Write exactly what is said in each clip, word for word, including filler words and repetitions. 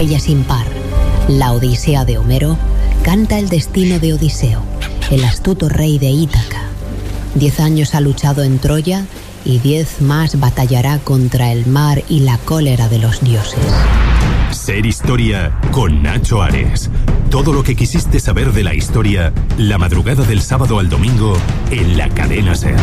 epopeya sin par, la Odisea de Homero, canta el destino de Odiseo, el astuto rey de Ítaca. Diez años ha luchado en Troya y diez más batallará contra el mar y la cólera de los dioses. Ser Historia con Nacho Ares. Todo lo que quisiste saber de la historia, la madrugada del sábado al domingo en la cadena SER.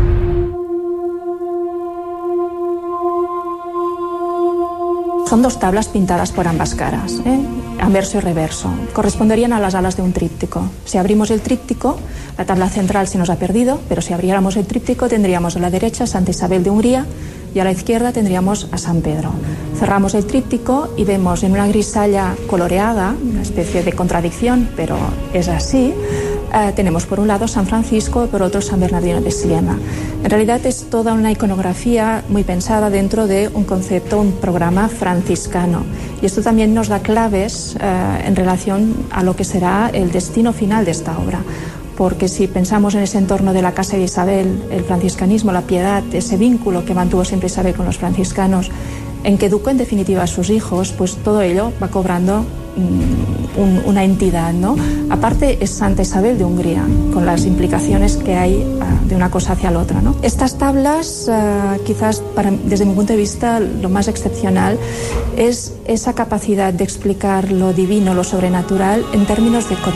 Son dos tablas pintadas por ambas caras, ¿eh? Anverso y reverso. Corresponderían a las alas de un tríptico. Si abrimos el tríptico, la tabla central se nos ha perdido, pero si abriéramos el tríptico tendríamos a la derecha Santa Isabel de Hungría y a la izquierda tendríamos a San Pedro. Cerramos el tríptico y vemos en una grisalla coloreada, una especie de contradicción, pero es así, eh, tenemos por un lado San Francisco y por otro San Bernardino de Siena. En realidad es toda una iconografía muy pensada dentro de un concepto, un programa franciscano. Y esto también nos da claves eh, en relación a lo que será el destino final de esta obra. Porque si pensamos en ese entorno de la casa de Isabel, el franciscanismo, la piedad, ese vínculo que mantuvo siempre Isabel con los franciscanos, en que educó en definitiva a sus hijos, pues todo ello va cobrando mm, un, una entidad, ¿no? Aparte es Santa Isabel de Hungría, con las implicaciones que hay uh, de una cosa hacia la otra, ¿no? Estas tablas, uh, quizás para, desde mi punto de vista, lo más excepcional es esa capacidad de explicar lo divino, lo sobrenatural, en términos de cotidianidad.